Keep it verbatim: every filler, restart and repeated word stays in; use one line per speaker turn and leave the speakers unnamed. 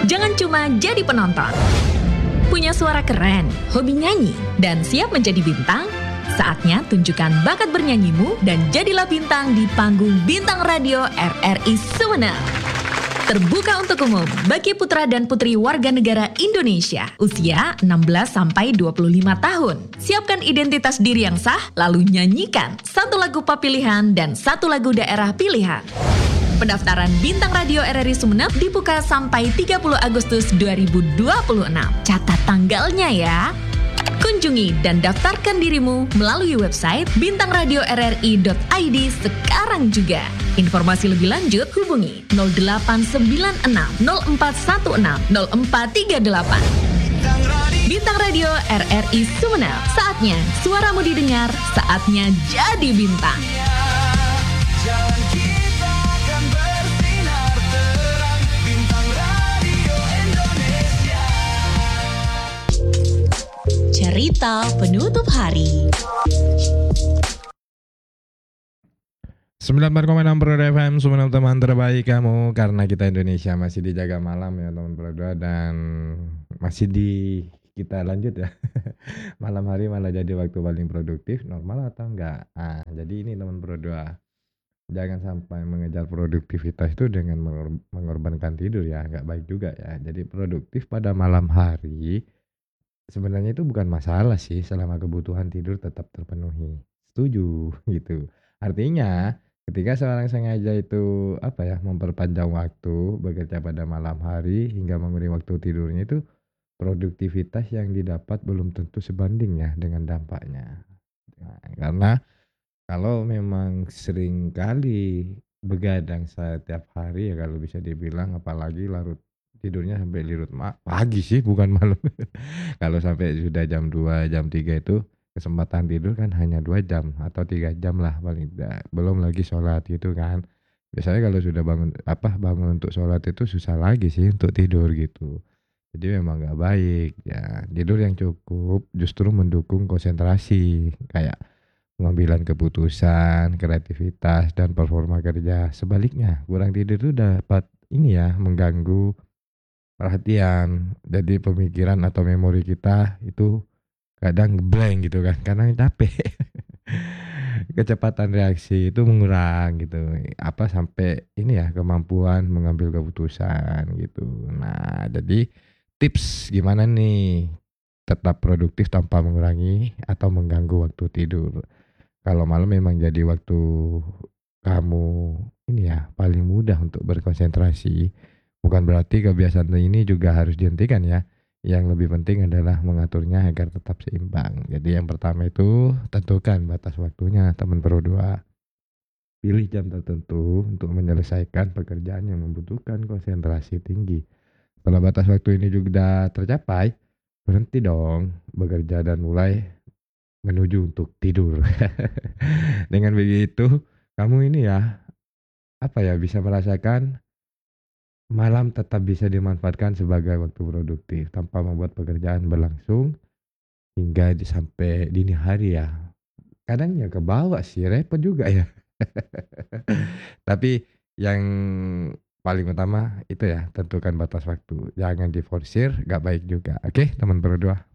Jangan cuma jadi penonton. Punya suara keren, hobi nyanyi, dan siap menjadi bintang? Saatnya tunjukkan bakat bernyanyimu dan jadilah bintang di panggung Bintang Radio R R I Sumeneb. Terbuka untuk umum bagi putra dan putri warga negara Indonesia usia enam belas sampai dua puluh lima tahun. Siapkan identitas diri yang sah, lalu nyanyikan satu lagu pop pilihan dan satu lagu daerah pilihan. Pendaftaran Bintang Radio R R I Sumeneb dibuka sampai tiga puluh Agustus dua ribu dua puluh enam. Catat tanggalnya ya. Kunjungi dan daftarkan dirimu melalui website bintang radio r r i dot i d sekarang juga. Informasi lebih lanjut hubungi nol delapan sembilan enam nol empat satu enam nol empat tiga delapan. Bintang Radio R R I Sumeneb. Saatnya suaramu didengar, saatnya jadi bintang. Cerita penutup hari.
sembilan puluh empat koma enam Pro F M Sumeneb, teman terbaik kamu, karena kita Indonesia masih dijaga malam ya teman berdua, dan masih di kita lanjut ya. Malam hari malah jadi waktu paling produktif, normal atau enggak? Ah, jadi ini teman berdua, jangan sampai mengejar produktivitas itu dengan mengor- mengorbankan tidur ya, enggak baik juga ya. Jadi produktif pada malam hari sebenarnya itu bukan masalah sih, selama kebutuhan tidur tetap terpenuhi. Setuju gitu. Artinya ketika seorang sengaja itu apa ya, memperpanjang waktu bekerja pada malam hari hingga mengurangi waktu tidurnya, itu produktivitas yang didapat belum tentu sebanding ya dengan dampaknya. Nah, karena kalau memang sering kali begadang setiap hari ya, kalau bisa dibilang, apalagi larut tidurnya sampai larut ma- pagi sih bukan malam. Kalau sampai sudah jam dua, jam tiga itu kesempatan tidur kan hanya dua jam atau tiga jam lah paling tidak. Belum lagi sholat gitu kan. Biasanya kalau sudah bangun apa bangun untuk sholat itu susah lagi sih untuk tidur gitu. Jadi memang nggak baik ya. Tidur yang cukup justru mendukung konsentrasi, kayak pengambilan keputusan, kreativitas, dan performa kerja. Sebaliknya, kurang tidur itu dapat ini ya, mengganggu perhatian. Jadi pemikiran atau memori kita itu kadang blank gitu kan, karena capek. Kecepatan reaksi itu mengurang gitu. Apa sampai ini ya, kemampuan mengambil keputusan gitu. Nah, jadi tips gimana nih tetap produktif tanpa mengurangi atau mengganggu waktu tidur. Kalau malam memang jadi waktu kamu ini ya, paling mudah untuk berkonsentrasi. Bukan berarti kebiasaan ini juga harus dihentikan ya. Yang lebih penting adalah mengaturnya agar tetap seimbang. Jadi yang pertama itu tentukan batas waktunya teman berdua. Pilih jam tertentu untuk menyelesaikan pekerjaan yang membutuhkan konsentrasi tinggi. Setelah batas waktu ini juga tercapai, berhenti dong bekerja dan mulai menuju untuk tidur. Dengan begitu, kamu ini ya, apa ya, bisa merasakan malam tetap bisa dimanfaatkan sebagai waktu produktif tanpa membuat pekerjaan berlangsung hingga di- sampai dini hari ya. Kadang ya kebawa sih, repot juga ya. Tapi yang paling utama itu ya, tentukan batas waktu. Jangan diforsir, gak baik juga. Oke, teman berdua.